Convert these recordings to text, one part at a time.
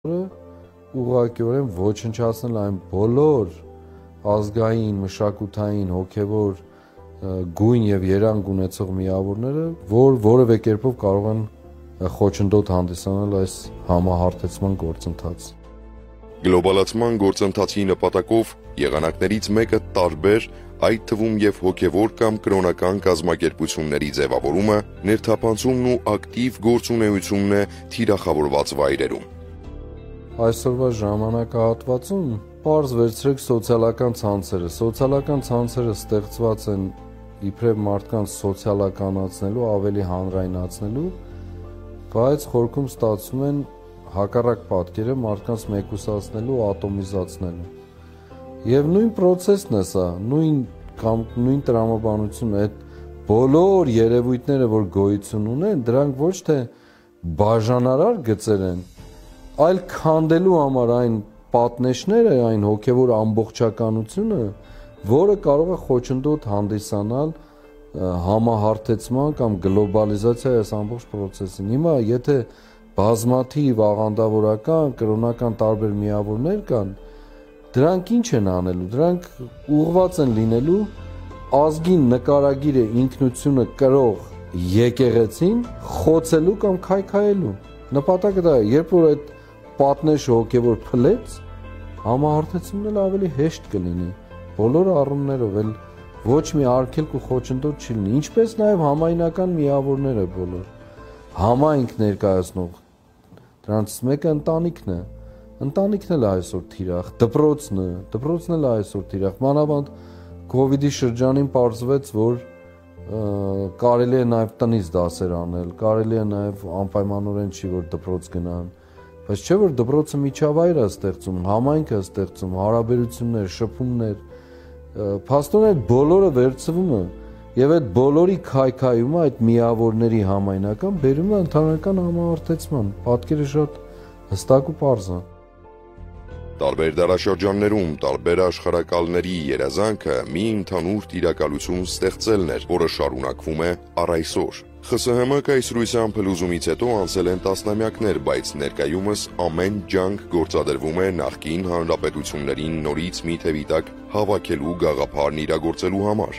ուղղակիորեն ոչնչացնել այն բոլոր ազգային, մշակութային, հոգևոր գույն եւ երանգ ունեցող միավորները, որ որևէ կերպով կարող են խոչընդոտ հանդիսանալ այս համահարթեցման գործընթացը։ Գլոբալացման գործընթացի նպատակով եղանակներից մեկը տարբեր, այդ թվում եւ հոգևոր կամ կրոնական կազմակերպությունների ձևավորումը, ներթափանցումն ու ակտիվ գործունեությունն է թիրախավորված վայրերում։ Այսօրվա ժամանակահատվածում պարզ վերցրեք սոցիալական ցանցերը։ Սոցիալական ցանցերը ստեղծված են իբրև մարդկանց սոցիալականացնելու, ավելի հանրայնացնելու, բայց խորքում ստացվում են հակառակ պատկերը մարդկանց մեկուսացնելու, ատոմիզացնելու։ Եվ նույն process-ն է սա, նույն տրամաբանությունը, այդ բոլոր երևույթները, որ գոյություն ունեն, դրանք ոչ թե բաժանարար գծեր են, այլ քանդելու համար այն պատնեշները, այն հոգևոր ամբողջականությունը, որը կարող է խոչընդոտ հանդիսանալ համահարթեցման կամ գլոբալիզացիայի այս ամբողջ process-ին։ Հիմա եթե բազմաթիվ աղանդավորական, կրոնական տարբեր միավորներ կան, դրանք ինչ են անելու, դրանք ուղղված են լինելու ազգին նկարագիրը ինքնությունը կրող եկեղեցին խոցելու կամ քայքայելու։ Նպատակը դա է, երբ որ այդ պատնեշը հոգևոր փլեց, համահարթեցումն էլ ավելի հեշտ կլինի, բոլոր առումներով էլ ոչ մի արգելք ու խոչընդոտ չի լինի, ինչպես նաև համայնական միավորները բոլոր, համայնք ներկայացնող, դրանց մեկը ընտանիքն է, ընտանիքն էլ այսօր թիրախ, դպրոցն էլ այսօր թիրախ, մանավանդ COVID-ի շրջանին պարզվեց, որ կարելի է նաև տնից դասեր անել, կարելի է նաև անպայմանորեն չի, որ դպրոց գնան, բայց չէ, որ դպրոցը միջավայր է ստեղծում, համայնք է ստեղծում, հարաբերություններ, շփումներ, փաստորեն այդ բոլորը վերցվում է եւ այդ բոլորի քայքայումը այդ միավորների համայնական բերում է ընդհանրական համահարթեցման, պատկերը շատ հստակ ու պարզ է։ Տարբեր դարաշրջաններում տարբեր աշխարհակալների երազանքը մի ընդհանուր տիրակալություն ստեղծելն էր, որը շարունակվում է առ այսօր։ ԽՍՀՄ կայսրության փլուզումից հետո անցել են տասնամյակներ, բայց ներկայումս ամեն ջանք գործադրվում է նախկին հանրապետություններին նորից մի թևի տակ հավաքելու գաղափարն իրագործելու համար։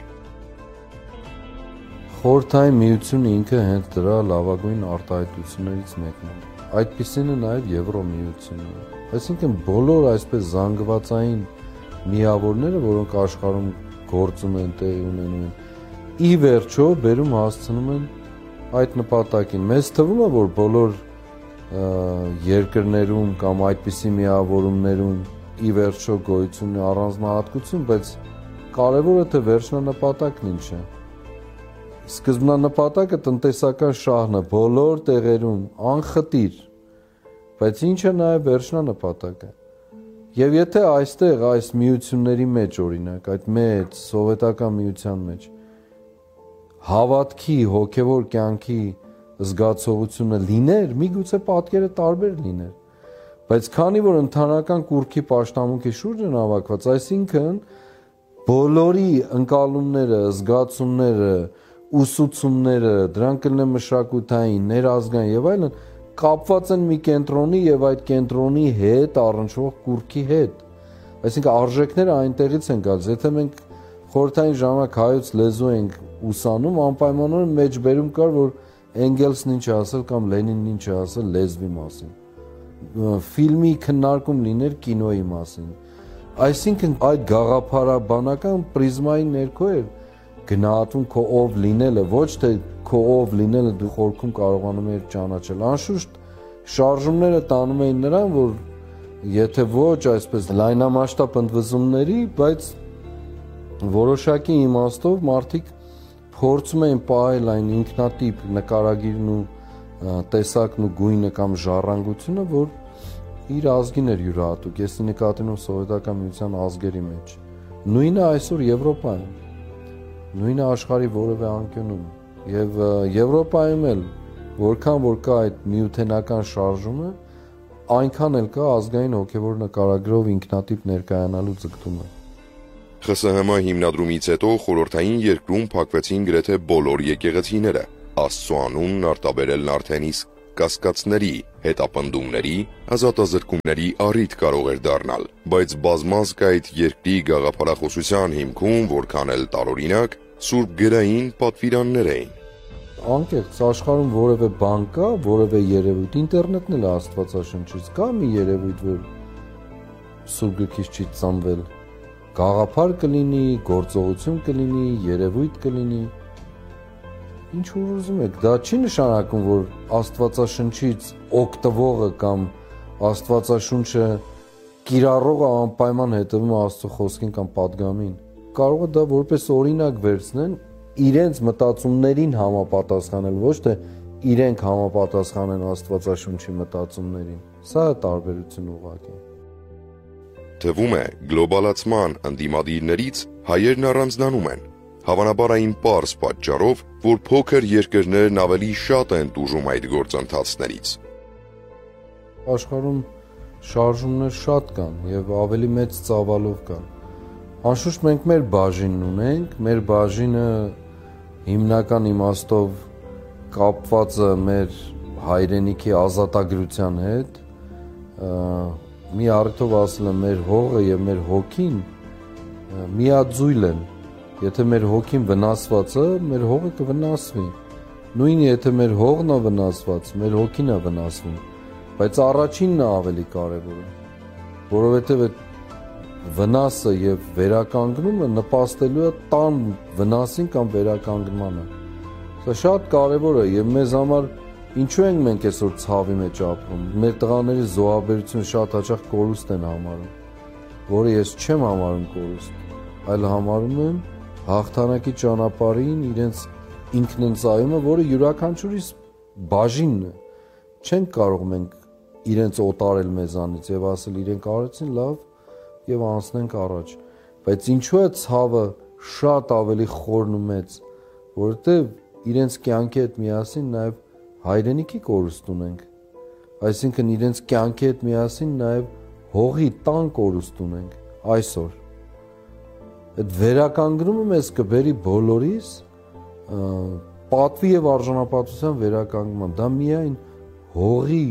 Խորհրդային միությունը ինքը հենց դրա լավագույն արտահայտություններից մեկն է։ Այդպիսին է նաև Եվրոմիությունը։ Այսինքն բոլոր այսպես զանգվածային միավորները, որոնք աշխարհում գործում են, տեղի ունենում են, ի վերջո բերում հասցնում են այդ նպատակին։ Մեզ թվում է, որ բոլոր երկրներում կամ այդպիսի միավորումներում ի վերջո գոյություն է առանձնահատկություն, բայց կարևորը թե վերջնանպատակն ինչ է։ Սկզբնանպատակը տնտեսական շահն է բոլոր տեղերում, անխտիր, բայց ինչ է նաև վերջնանպատակը։ Եվ եթե այստեղ այս միությունների մեջ, օրինակ, այդ մեծ սովետական միության մեջ հավատքի, հոգևոր կյանքի զգացողությունը լիներ, միգուցե պատկերը տարբեր լիներ։ Բայց քանի որ ընդհանրական կուռքի պաշտամունքի շուրջ են հավաքված, այսինքն բոլորի ընկալումները, զգացումները, ուսուցումները, դրանք կլինեն մշակութային, ներազգային եւ այլն, կապված են մի կենտրոնի եւ այդ կենտրոնի հետ առնչվող կուռքի հետ։ Այսինքն արժեքները այնտեղից են գալիս։ Եթե մենք խորհրդային ժամանակ հայոց լեզու ենք ուսանում, անպայմանորեն մեջբերում կար, որ Էնգելսն ինչ է ասել կամ Լենինն ինչ է ասել լեզվի մասին։ Ֆիլմի քննարկում լիներ կինոյի մասին։ Այսինքն այդ գաղափարաբանական պրիզմայի ներքո էր գնահատվում քո ով լինելը, ոչ թե քո ով լինելը դու խորքում կարողանում ես ճանաչել։ Անշուշտ շարժումները տանում էին նրան, որ եթե ոչ այսպես լայնամասշտաբ ընդվզումների, բայց որոշակի իմաստով մարդիկ փորձում էին պահել այն ինքնատիպ նկարագիրն ու տեսակն ու գույնը կամ ժառանգությունը, որ իր ազգին էր յուրահատուկ։ Ես նկատի ունեմ սովետական միության ազգերի մեջ։ Նույնը այսօր Եվրոպայում, նույնը աշխարհի որևէ անկյունում եւ Եվրոպայում էլ որքան որ կա այդ միութենական շարժումը, այնքան էլ կա ազգային հոգևոր նկարագրով ինքնատիպ ներկայանալու ձգտումը։ ԽՍՀՄ հիմնադրումից հետո խորհրդային երկրում փակվեցին գրեթե բոլոր եկեղեցիները, Աստծո անունն արտաբերելն արդեն իսկ կասկածների, հետապնդումների, ազատազրկումների առիթ կարող էր դառնալ, բայց բազմազգ այդ երկրի գաղափարախոսության հիմքում, որքան էլ տարօրինակ, սուրբ գրային պատվիրաններ էին։ Անկեղծ աշխարհում որևէ բան կա, որևէ երևույթ, ինտերնետն էլ Աստվածաշնչից կա մի երևույթ, որ Սուրբ գրքից չի ծնվել։ Գաղափար կլինի, գործողություն կլինի, երևույթ կլինի։ Ինչ որ ուզում եք, դա չի նշանակում, որ Աստվածաշնչից օգտվողը կամ Աստվածաշունչը կիրառողը անպայման հետևում է Աստծո խոսքին կամ պատգամին։ Կարող է դա որպես օրինակ վերցնեն իրենց մտածումներին համապատասխանել, ոչ թե իրենք համապատասխանեն Աստվածաշունչի մտածումներին։ Սա է տարբերությունը ուղղակի։ Թվում է, գլոբալացման ընդդիմադիրներից հայերն առանձնանում են։ Հավանաբար այն պարզ պատճառով, որ փոքր երկրներն ավելի շատ են տուժում այդ գործընթացներից։ Աշխարհում շարժումներ շատ կան եւ ավելի մեծ ծավալով կան։ Անշուշտ մենք մեր բաժինն ունենք, մեր բաժինը հիմնական իմաստով կապված է մեր հայրենիքի ազատագրության հետ։ Մի առիթով ասել եմ, մեր հողը եւ մեր հոգին միաձույլ են։ Եթե մեր հոգին վնասված է, մեր հողը կվնասվի։ Նույնիսկ եթե մեր հողն է վնասված, մեր հոգին է վնասվում։ Բայց առաջինն է ավելի կարևորը, որովհետեւ այդ վնասը եւ վերականգնումը նպաստելու է տան վնասին կամ վերականգնմանը։ Սա շատ կարևոր է եւ մեզ համար ինչու ենք մենք այսօր ցավի մեջ ապրում։ Մեր տղաների զոհաբերությունը շատ հաճախ կորուստ են համարում, որը ես չեմ համարում կորուստ, այլ համարում եմ հաղթանակի ճանապարհին իրենց ինքնընծայումը, որը յուրաքանչյուրիս բաժինն է։ Չենք կարող մենք իրենց օտարել մեզանից եւ ասել իրենք արեցին լավ եւ անցնենք առաջ, բայց ինչու է ցավը շատ ավելի խորն ու մեծ, որովհետեւ իրենց կյանքի հետ միասին նաեւ հայրենիքի կորուստ ունենք, այսինքն իրենց կյանքի հետ միասին նաեւ հողի տան կորուստ ունենք այսօր։ Այդ վերականգնումը մեզ կբերի բոլորիս պատվի եւ արժանապատվության վերականգնման։ Դա միայն հողի,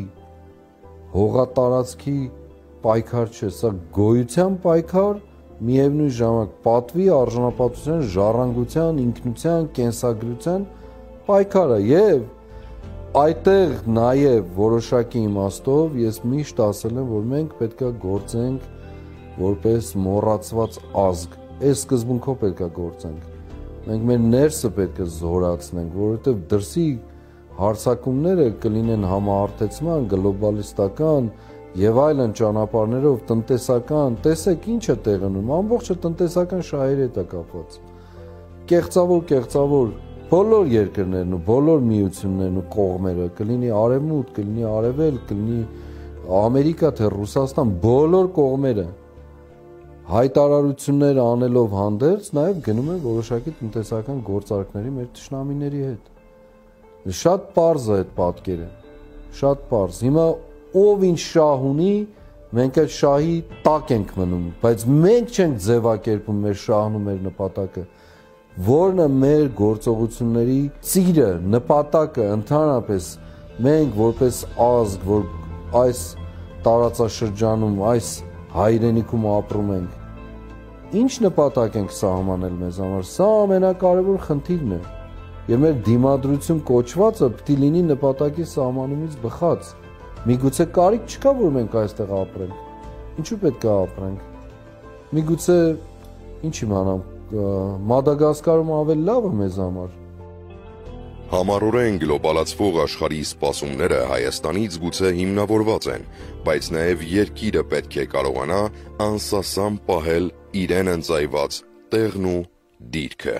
հողատարածքի պայքար չէ, սա գոյության պայքար, միևնույն ժամանակ պատվի, արժանապատվության, ժառանգության, ինքնության, կենսագրության պայքար է եւ այդտեղ նաեւ որոշակի իմաստով ես միշտ ասել եմ, որ մենք պետք է գործենք որպես մոռացված ազգ։ Այս սկզբունքով պետք է գործենք։ Մենք մեր ներսը պետք է զորացնենք, որովհետեւ դրսի հարցակումները կլինեն համահարթեցման, գլոբալիստական եւ այլն ճանապարհներով տնտեսական, տեսեք ինչ է տեղի ունենում, ամբողջը տնտեսական շահերի հետ է կապված։ Կեղծավոր բոլոր երկրներն ու բոլոր միություններն ու կողմերը, կլինի արևմուտք, կլինի արևելք, կլինի Ամերիկա թե Ռուսաստան, բոլոր կողմերը հայտարարություններ անելով հանդերձ նաև գնում են որոշակի տնտեսական գործարքների մեր թշնամիների հետ։ Շատ պարզ է այդ պատկերը, շատ պարզ։ Հիմա ով ինչ շահ ունի, մենք այդ շահի տակ ենք մնում, բայց մենք չենք ձևակերպում մեր շահն ու մեր նպատակը, որն է մեր գործողությունների ծիրը, նպատակը, ընդհանրապես մենք որպես ազգ, որ այս տարածաշրջանում, այս հայրենիքում ապրում ենք, ինչ նպատակ ենք սահմանել մեզ համար, սա ամենակարևոր խնդիրն է, եւ մեր դիմադրություն կոչվածը պիտի լինի նպատակի սահմանումից բխած։ Միգուցե կարիք չկա, որ մենք այստեղ ապրենք, ինչու պետք է ապրենք, միգուցե ինչ իմանամ, Մադագասկարում ավելի լավ է մեզ համար։ Համառորեն գլոբալացվող աշխարհի սպասումները Հայաստանից գուցե հիմնավորված են, բայց նաև երկիրը պետք է կարողանա անսասան պահել իրեն ընծայված տեղն ու դիրքը։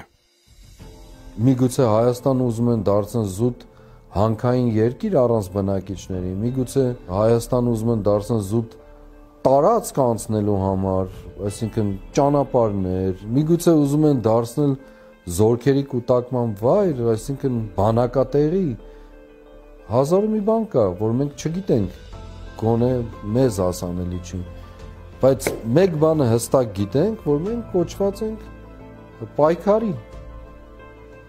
Միգուցե Հայաստանը ուզում են դարձնել զուտ հանքային երկիր առանց բնակիչների, միգուցե Հայաստանը ուզում են դարձնել զուտ տարածք անցնելու համար, այսինքն ճանապարհներ, միգուցե ուզում են դարձնել զորքերի կուտակման վայր, այսինքն բանակատեղի, հազար ու մի բան կա, որ մենք չգիտենք, գոնե մեզ հասանելի չի, բայց մեկ բանը հստակ գիտենք, որ մենք կոչված ենք պայքարի,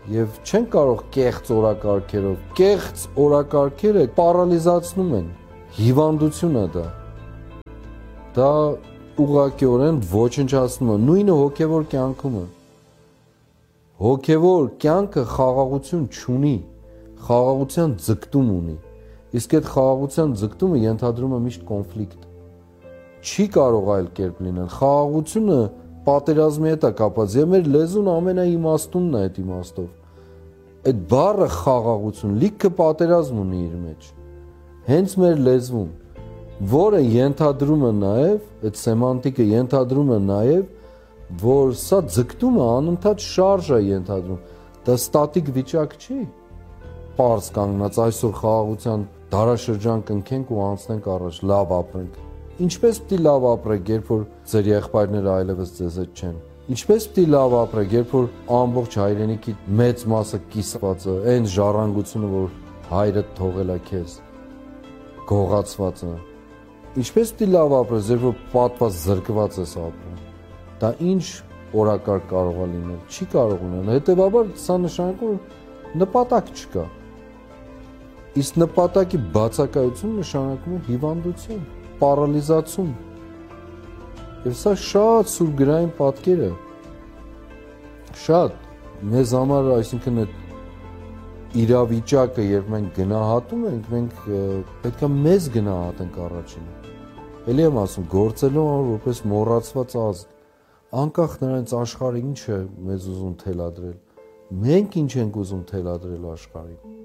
Եվ չեն կարող կեղծ օրակարգերով։ Կեղծ օրակարգերը պարալիզացնում են։ Հիվանդություն է դա։ Դա ուղղակիորեն ոչնչացնում է, նույնը հոգևոր կյանքում է։ Հոգևոր կյանքը խաղաղություն չունի, խաղաղության ձգտում ունի։ Իսկ այդ խաղաղության ձգտումը ենթադրում է միշտ կոնֆլիկտ։ Չի կարող այլ կերպ լինել։ Խաղաղությունը պատերազմի հետ է կապված, եւ մեր լեզուն ամենաիմաստունն է այդ իմաստով։ Այդ բառը խաղաղություն լիքը պատերազմ ունի իր մեջ։ Հենց մեր լեզվում, որը ենթադրում է նաեւ, այդ սեմանտիկը ենթադրում է նաեւ, որ սա ձգտումը անընդհատ շարժ է ենթադրում։ Դա ստատիկ վիճակ չի։ Պարզ կանգնած այսօր խաղաղության դարաշրջան կնքենք ու անցնենք առաջ, լավ ապրենք։ Ինչպես պիտի լավ ապրեք, երբ որ ձեր եղբայրները այլևս ձեզ հետ չեն։ Ինչպես պիտի լավ ապրեք, երբ որ ամբողջ հայրենիքի մեծ մասը կիսված է, այն ժառանգությունը, որ հայրդ թողել է քեզ, գողացված է։ Ինչպես պիտի լավ ապրես, երբ որ պատված զրկված ես ապրում։ Դա ինչ օրակարգ կարող է լինել, չի կարող ունենալ։ Հետևաբար սա նշանակում է նպատակ չկա։ Իսկ նպատակի բացակայություն նշանակում է հիվանդություն, պարալիզացում։ Եվ սա շատ սուրգրային պատկեր է։ Շատ մեզ համար, այսինքն այդ իրավիճակը, երբ մենք գնահատում ենք, մենք պետք է մեզ գնահատենք առաջինը։ Էլի եմ ասում, գործելու համար որպես մոռացված ազգ, անկախ նրանից աշխարհը ինչ է մեզ ուզում թելադրել, մենք ինչ ենք ուզում թելադրել աշխարհին։